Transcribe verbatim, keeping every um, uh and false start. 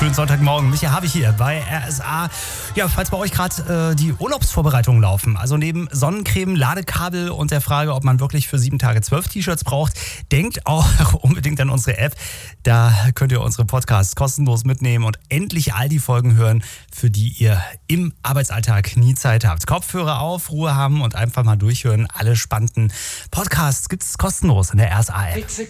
Schönen Sonntagmorgen. Micha habe ich hier bei R S A. Ja, falls bei euch gerade äh, die Urlaubsvorbereitungen laufen, also neben Sonnencreme, Ladekabel und der Frage, ob man wirklich für sieben Tage zwölf T-Shirts braucht, denkt auch unbedingt an unsere App. Da könnt ihr unsere Podcasts kostenlos mitnehmen und endlich all die Folgen hören, für die ihr im Arbeitsalltag nie Zeit habt. Kopfhörer auf, Ruhe haben und einfach mal durchhören. Alle spannenden Podcasts gibt es kostenlos in der R S A-App.